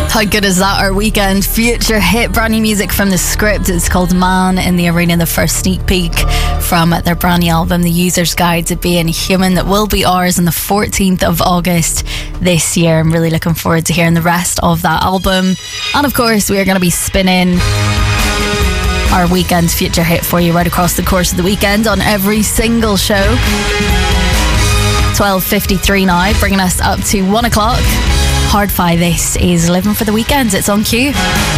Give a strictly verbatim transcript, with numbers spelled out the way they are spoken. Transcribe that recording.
How good is that? Our weekend future hit, brand new music from The Script. It's called Man in the Arena, the first sneak peek from their brand new album, The User's Guide to Being Human, that will be ours on the fourteenth of August this year. I'm really looking forward to hearing the rest of that album. And of course, we are going to be spinning our weekend future hit for you right across the course of the weekend on every single show. twelve fifty-three now, bringing us up to one o'clock. Hard Fi, this is Living for the Weekend. It's on Q.